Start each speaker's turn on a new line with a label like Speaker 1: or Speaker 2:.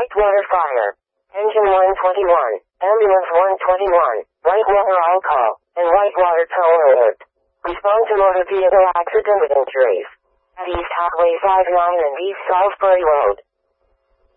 Speaker 1: Whitewater Fire. Engine 121, Ambulance 121, Whitewater All Call, and Whitewater Tow Alert. Respond to motor vehicle accident with injuries. At East Highway 59 and East Salisbury Road.